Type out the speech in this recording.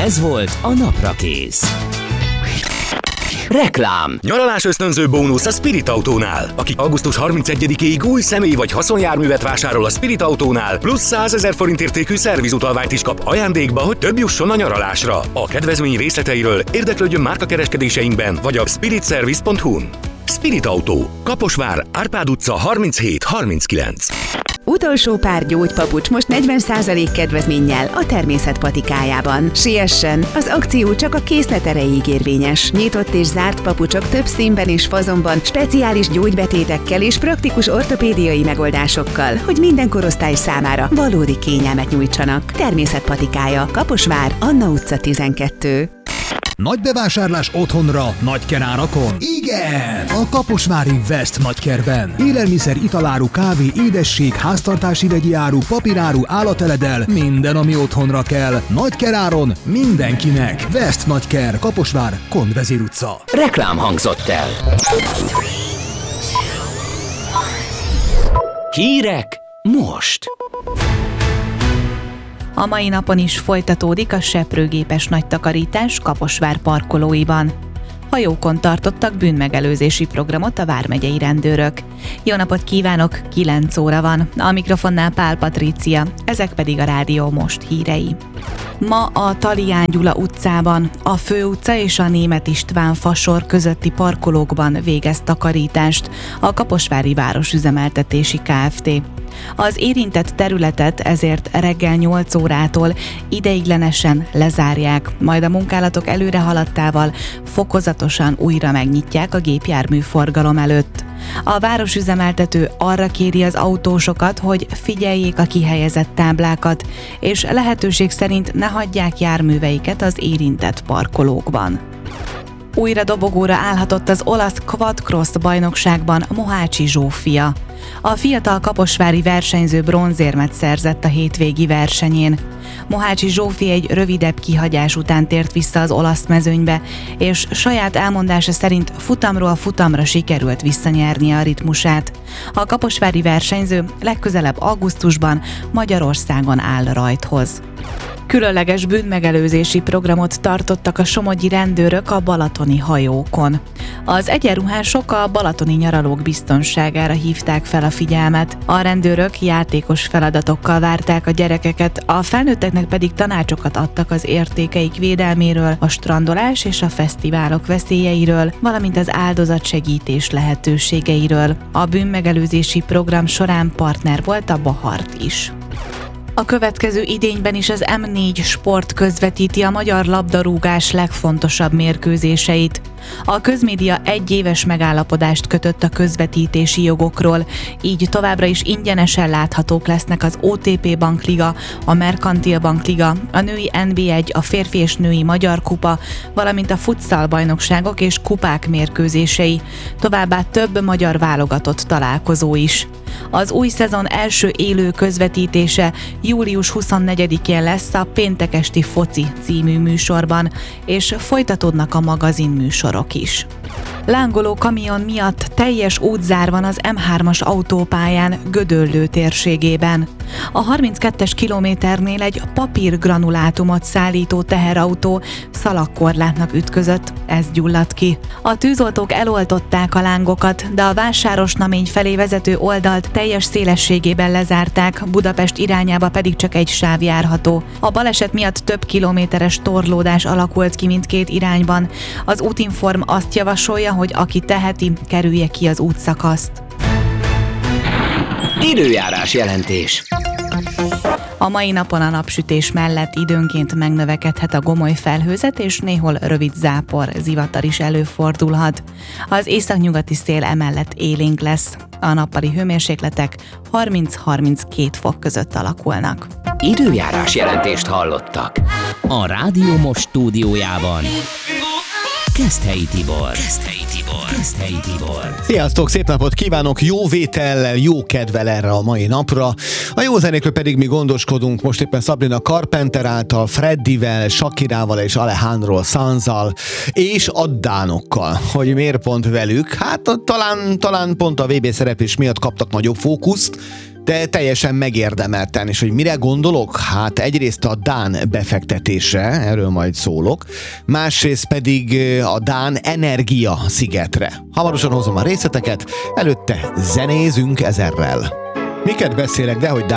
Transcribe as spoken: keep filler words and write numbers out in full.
Ez volt a Naprakész. Reklám. Nyaralás ösztönző bónusz a Spirit Autónál. Aki augusztus harmincegyedikéig új személy vagy haszonjárművet vásárol a Spirit Autónál, plusz százezer forint értékű szervizutalványt is kap ajándékba, hogy több jusson a nyaralásra. A kedvezmény részleteiről érdeklődjön márkakereskedéseinkben vagy a spirit service pont hu-n. Spirit Autó. Kaposvár, Árpád utca harminchét harminckilenc. Utolsó pár gyógypapucs most negyven százalék kedvezménnyel a Természet patikájában. Siessen! Az akció csak a készlet erejéig érvényes. Nyitott és zárt papucsok több színben és fazonban, speciális gyógybetétekkel és praktikus ortopédiai megoldásokkal, hogy minden korosztály számára valódi kényelmet nyújtsanak. Természet patikája. Kaposvár, Anna utca tizenkettő. Nagy bevásárlás otthonra, nagyker árakon? Igen! A kaposvári West nagykerben. Élelmiszer, italáru, kávé, édesség, háztartási vegyi áru, papíráru, állateledel, minden, ami otthonra kell. Nagyker áron mindenkinek. West nagyker, Kaposvár, Kondvezér utca. Reklám hangzott el. Hírek most. A mai napon is folytatódik a seprőgépes nagytakarítás Kaposvár parkolóiban. Hajókon tartottak bűnmegelőzési programot a vármegyei rendőrök. Jó napot kívánok, kilenc óra van. A mikrofonnál Pál Patrícia, ezek pedig a Rádió Most hírei. Ma a Talián Gyula utcában, a Főutca és a Németh István fasor közötti parkolókban végez takarítást a Kaposvári Városüzemeltetési Kft. Az érintett területet ezért reggel nyolc órától ideiglenesen lezárják, majd a munkálatok előre haladtával fokozatosan újra megnyitják a gépjárműforgalom előtt. A városüzemeltető arra kéri az autósokat, hogy figyeljék a kihelyezett táblákat, és lehetőség szerint ne hagyják járműveiket az érintett parkolókban. Újra dobogóra állhatott az olasz quadcross bajnokságban Mohácsi Zsófia. A fiatal kaposvári versenyző bronzérmet szerzett a hétvégi versenyén. Mohácsi Zsófi egy rövidebb kihagyás után tért vissza az olasz mezőnybe, és saját elmondása szerint futamról futamra sikerült visszanyernie a ritmusát. A kaposvári versenyző legközelebb augusztusban Magyarországon áll rajthoz. Különleges bűnmegelőzési programot tartottak a somogyi rendőrök a balatoni hajókon. Az egyenruhások a balatoni nyaralók biztonságára hívták fel a figyelmet. A rendőrök játékos feladatokkal várták a gyerekeket, a felnőtteknek pedig tanácsokat adtak az értékeik védelméről, a strandolás és a fesztiválok veszélyeiről, valamint az áldozatsegítés lehetőségeiről. A bűnmegelőzési program során partner volt a Bahart is. A következő idényben is az em négy Sport közvetíti a magyar labdarúgás legfontosabb mérkőzéseit. A közmédia egy éves megállapodást kötött a közvetítési jogokról, így továbbra is ingyenesen láthatók lesznek az o té pé Bankliga, a Merkantil Bankliga, a női en bé egy, a férfi és női Magyar Kupa, valamint a futsal bajnokságok és kupák mérkőzései, továbbá több magyar válogatott találkozó is. Az új szezon első élő közvetítése július huszonnegyedikén lesz a Péntek esti foci című műsorban, és folytatódnak a magazin műsorok is. Lángoló kamion miatt teljes útzár van az em hármas autópályán Gödöllő térségében. A harminckettes kilométernél egy papírgranulátumot szállító teherautó szalagkorlátnak ütközött, ez gyulladt ki. A tűzoltók eloltották a lángokat, de a Vásárosnamény felé vezető oldalt teljes szélességében lezárták, Budapest irányába pedig csak egy sáv járható. A baleset miatt több kilométeres torlódás alakult ki mindkét irányban. Az Útinform azt javasolja, hogy aki teheti, kerülje ki az útszakaszt. Időjárás jelentés. A mai napon a napsütés mellett időnként megnövekedhet a gomoly felhőzet, és néhol rövid zápor, zivatar is előfordulhat. Az északnyugati szél emellett élénk lesz. A nappali hőmérsékletek harminc-harminckét fok között alakulnak. Időjárás jelentést hallottak. A Rádió Most stúdiójában Keszthelyi Tibor. Keszthelyi Tibor. Keszthelyi Tibor. Sziasztok, szép napot kívánok, jó vétellel, jó kedvel erre a mai napra. A jó zenékről pedig mi gondoskodunk most éppen Sabrina Carpenter által, Freddyvel, Shakirával és Alejandro Sanzal és Addánokkal. Hogy miért pont velük? Hát talán, talán pont a vé bé szereplés miatt kaptak nagyobb fókuszt, de teljesen megérdemelten. És hogy mire gondolok? Hát egyrészt a dán befektetésre, erről majd szólok, másrészt pedig a dán energia szigetre. Hamarosan hozom a részleteket, előtte zenézünk ezerrel. Miket beszélek, de hogy